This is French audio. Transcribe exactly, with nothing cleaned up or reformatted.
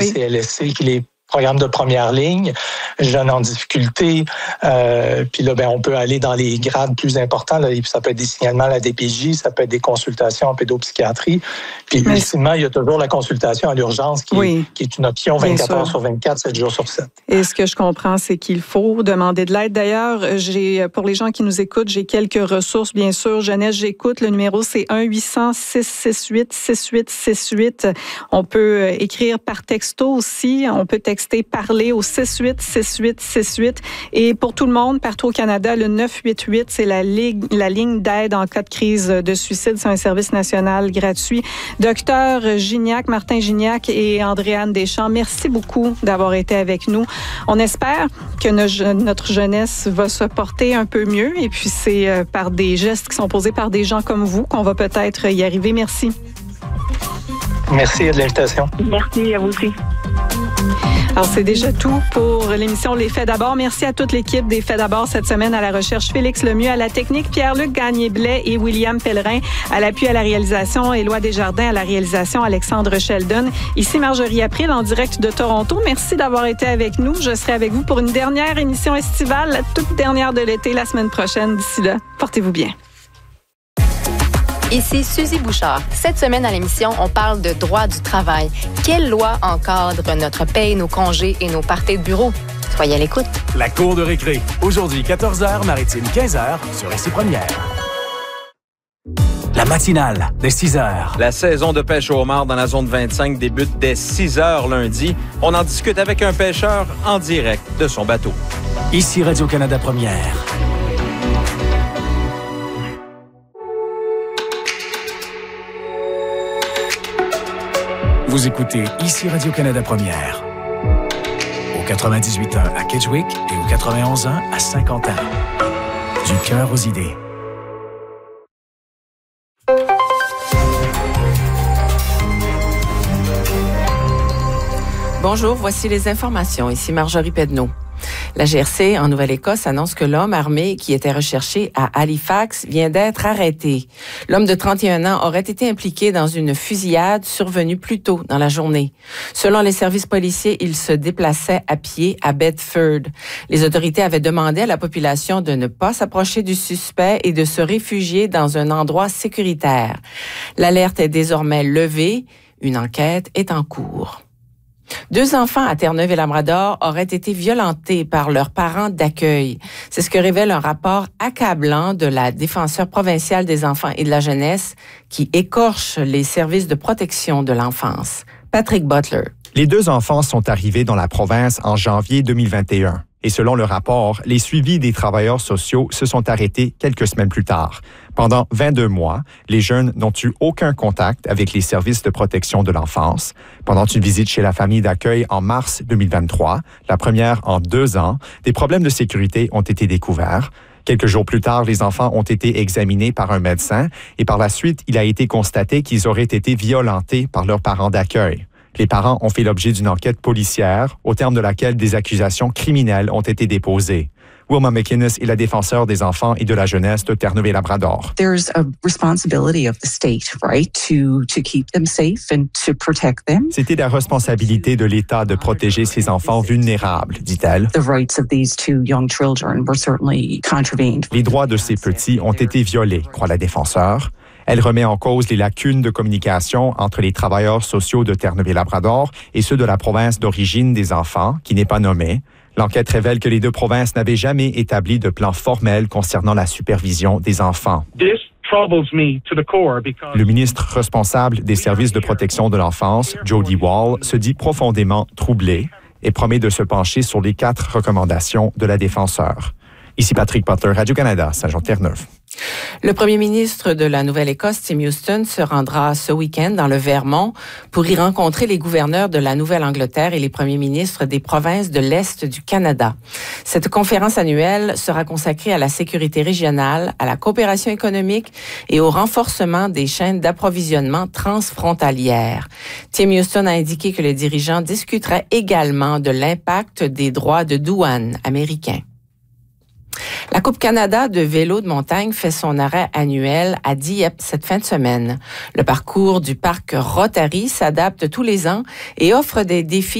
C L S C, qui est les programmes de première ligne, jeunes en difficulté. Euh, puis là, ben, on peut aller dans les grades plus importants. Là, ça peut être des signalements à la D P J, ça peut être des consultations en pédopsychiatrie. Puis Mais... ultimement, il y a toujours la consultation à l'urgence qui, oui. est, qui est une option vingt-quatre heures sur vingt-quatre, sept jours sur sept. Et ce que je comprends, c'est qu'il faut demander de l'aide. D'ailleurs, j'ai, pour les gens qui nous écoutent, j'ai quelques ressources, bien sûr. Jeunesse, j'écoute. Le numéro, c'est un huit cents six six huit six huit six huit. On peut écrire par texto aussi. On peut texter parler au six huit six huit six huit. Et pour tout le monde, partout au Canada, le neuf huit huit, c'est la ligne, la ligne d'aide en cas de crise de suicide. C'est un service national gratuit. Docteur Gignac, Martin Gignac et Andréane Deschamps, merci beaucoup d'avoir été avec nous. On espère que notre jeunesse va se porter un peu mieux. Et puis, c'est par des gestes qui sont posés par des gens comme vous qu'on va peut-être y arriver. Merci. Merci de l'invitation. Merci à vous aussi. Alors, c'est déjà tout pour l'émission Les Faits d'abord. Merci à toute l'équipe des Faits d'abord cette semaine, à la recherche Félix Lemieux, à la technique Pierre-Luc Gagné-Blais et William Pellerin, à l'appui à la réalisation Éloi Desjardins, à la réalisation Alexandre Sheldon. Ici Marjorie April en direct de Toronto. Merci d'avoir été avec nous. Je serai avec vous pour une dernière émission estivale, la toute dernière de l'été la semaine prochaine. D'ici là, portez-vous bien. Ici Suzy Bouchard. Cette semaine à l'émission, on parle de droit du travail. Quelle loi encadre notre paye, nos congés et nos parties de bureau? Soyez à l'écoute. La cour de récré. Aujourd'hui, quatorze heures, Maritime, quinze heures, sur Ici Première. La matinale, dès six heures. La saison de pêche au homard dans la zone vingt-cinq débute dès six heures lundi. On en discute avec un pêcheur en direct de son bateau. Ici Radio-Canada Première. Vous écoutez Ici Radio-Canada Première. Au quatre-vingt-dix-huit ans à Kedgewick et au quatre-vingt-onze ans à Saint-Quentin. Du cœur aux idées. Bonjour, voici les informations. Ici Marjorie Pedneau. La G R C en Nouvelle-Écosse annonce que l'homme armé qui était recherché à Halifax vient d'être arrêté. L'homme de trente et un ans aurait été impliqué dans une fusillade survenue plus tôt dans la journée. Selon les services policiers, il se déplaçait à pied à Bedford. Les autorités avaient demandé à la population de ne pas s'approcher du suspect et de se réfugier dans un endroit sécuritaire. L'alerte est désormais levée. Une enquête est en cours. Deux enfants à Terre-Neuve et Labrador auraient été violentés par leurs parents d'accueil. C'est ce que révèle un rapport accablant de la défenseure provinciale des enfants et de la jeunesse qui écorche les services de protection de l'enfance. Patrick Butler. Les deux enfants sont arrivés dans la province en janvier deux mille vingt et un. Et selon le rapport, les suivis des travailleurs sociaux se sont arrêtés quelques semaines plus tard. Pendant vingt-deux mois, les jeunes n'ont eu aucun contact avec les services de protection de l'enfance. Pendant une visite chez la famille d'accueil en mars deux mille vingt-trois, la première en deux ans, des problèmes de sécurité ont été découverts. Quelques jours plus tard, les enfants ont été examinés par un médecin et par la suite, il a été constaté qu'ils auraient été violentés par leurs parents d'accueil. Les parents ont fait l'objet d'une enquête policière, au terme de laquelle des accusations criminelles ont été déposées. Wilma McInnes est la défenseure des enfants et de la jeunesse de Terre-Neuve et Labrador. There's a responsibility of the state, right, to to keep them safe and to protect them. C'était la responsabilité de l'État de protéger ces enfants vulnérables, dit-elle. The rights of these two young children were certainly contravened. Les droits de ces petits ont été violés, croit la défenseure. Elle remet en cause les lacunes de communication entre les travailleurs sociaux de Terre-Neuve et Labrador et ceux de la province d'origine des enfants, qui n'est pas nommée. L'enquête révèle que les deux provinces n'avaient jamais établi de plan formel concernant la supervision des enfants. Le ministre responsable des services de protection de l'enfance, Jody Wall, se dit profondément troublé et promet de se pencher sur les quatre recommandations de la défenseure. Ici Patrick Butler, Radio-Canada, Saint-Jean-Terre-Neuve. Le premier ministre de la Nouvelle-Écosse, Tim Houston, se rendra ce week-end dans le Vermont pour y rencontrer les gouverneurs de la Nouvelle-Angleterre et les premiers ministres des provinces de l'Est du Canada. Cette conférence annuelle sera consacrée à la sécurité régionale, à la coopération économique et au renforcement des chaînes d'approvisionnement transfrontalières. Tim Houston a indiqué que les dirigeants discuteraient également de l'impact des droits de douane américains. La Coupe Canada de vélo de montagne fait son arrêt annuel à Dieppe cette fin de semaine. Le parcours du parc Rotary s'adapte tous les ans et offre des défis